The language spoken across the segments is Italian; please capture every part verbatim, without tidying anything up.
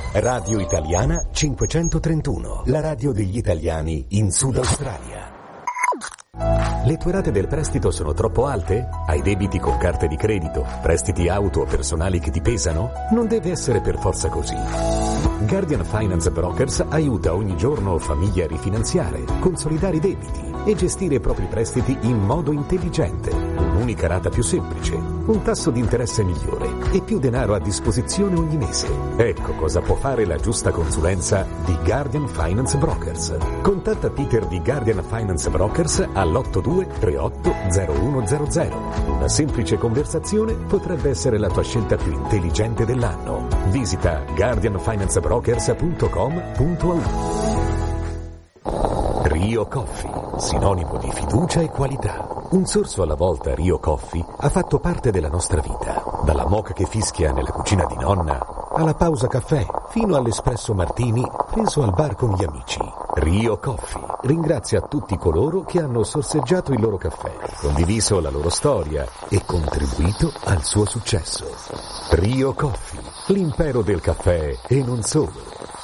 Radio Italiana cinquecentotrentuno, la radio degli italiani in Sud Australia. Le tue rate del prestito sono troppo alte? Hai debiti con carte di credito, prestiti auto o personali che ti pesano? Non deve essere per forza così. Guardian Finance Brokers aiuta ogni giorno famiglie a rifinanziare, consolidare i debiti e gestire i propri prestiti in modo intelligente. Un'unica rata più semplice, un tasso di interesse migliore e più denaro a disposizione ogni mese. Ecco cosa può fare la giusta consulenza di Guardian Finance Brokers. Contatta Peter di Guardian Finance Brokers all'otto due tre otto zero uno zero zero. Una semplice conversazione potrebbe essere la tua scelta più intelligente dell'anno. Visita guardian finance brokers punto com punto a u. Rio Coffee, sinonimo di fiducia e qualità. Un sorso alla volta Rio Coffee ha fatto parte della nostra vita. Dalla moka che fischia nella cucina di nonna, alla pausa caffè, fino all'espresso martini preso al bar con gli amici. Rio Coffee ringrazia tutti coloro che hanno sorseggiato il loro caffè, condiviso la loro storia e contribuito al suo successo. Rio Coffee, l'impero del caffè e non solo.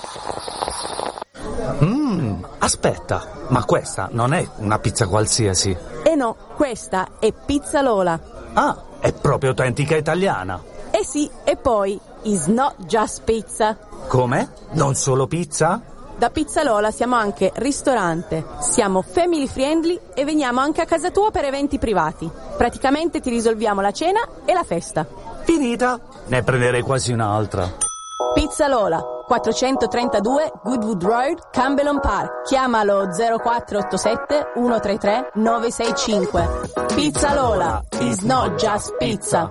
Mmm, aspetta, ma questa non è una pizza qualsiasi. Eh no, questa è Pizza Lola. Ah, è proprio autentica italiana. Eh sì, e poi, it's not just pizza. Come? Non solo pizza? Da Pizza Lola siamo anche ristorante, siamo family friendly e veniamo anche a casa tua per eventi privati. Praticamente ti risolviamo la cena e la festa. Finita? Ne prenderei quasi un'altra. Pizza Lola, quattrocentotrentadue Goodwood Road, Campbellon Park. Chiamalo zero quattro otto sette uno tre tre nove sei cinque. Pizza Lola, is not just pizza.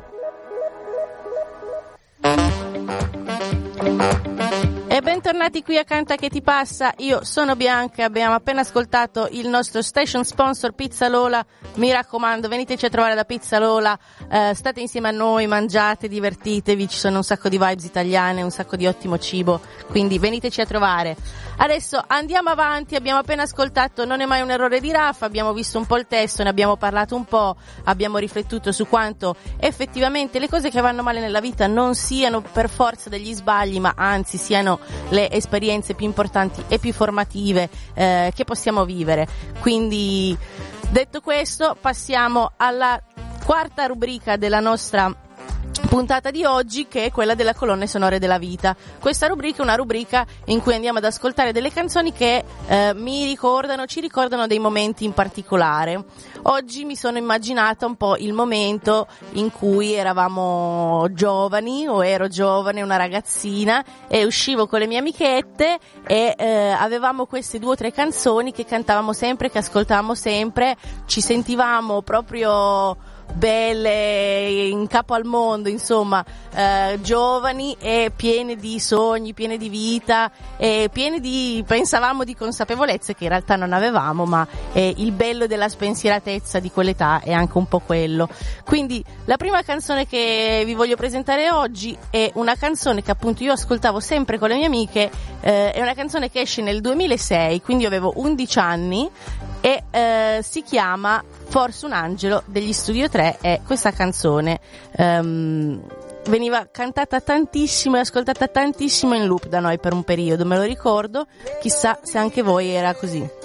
E bentornati qui a Canta che ti passa, io sono Bianca, abbiamo appena ascoltato il nostro station sponsor Pizza Lola, mi raccomando veniteci a trovare da Pizza Lola, eh, state insieme a noi, mangiate, divertitevi, ci sono un sacco di vibes italiane, un sacco di ottimo cibo, quindi veniteci a trovare. Adesso andiamo avanti, abbiamo appena ascoltato Non è mai un errore di Raffa, abbiamo visto un po' il testo, ne abbiamo parlato un po', abbiamo riflettuto su quanto effettivamente le cose che vanno male nella vita non siano per forza degli sbagli, ma anzi siano le esperienze più importanti e più formative eh, che possiamo vivere. Quindi, detto questo, passiamo alla quarta rubrica della nostra puntata di oggi, che è quella delle colonne sonore della vita. Questa rubrica è una rubrica in cui andiamo ad ascoltare delle canzoni che eh, mi ricordano, ci ricordano dei momenti in particolare. Oggi mi sono immaginata un po' il momento in cui eravamo giovani, o ero giovane, una ragazzina, e uscivo con le mie amichette e eh, avevamo queste due o tre canzoni che cantavamo sempre, che ascoltavamo sempre, ci sentivamo proprio belle, in capo al mondo, insomma, eh, giovani e piene di sogni, piene di vita e piene di, pensavamo, di consapevolezze che in realtà non avevamo, ma eh, il bello della spensieratezza di quell'età è anche un po' quello. Quindi la prima canzone che vi voglio presentare oggi è una canzone che appunto io ascoltavo sempre con le mie amiche, eh, è una canzone che esce nel duemilasei, quindi io avevo undici anni, e eh, si chiama Forse un angelo degli Studio tre. E questa canzone um, veniva cantata tantissimo e ascoltata tantissimo in loop da noi per un periodo, me lo ricordo, chissà se anche voi era così.